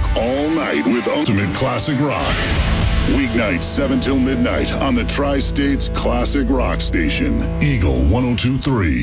rock all night with ultimate classic rock. Weeknights 7 till midnight on the Tri-States Classic Rock Station, Eagle 102.3.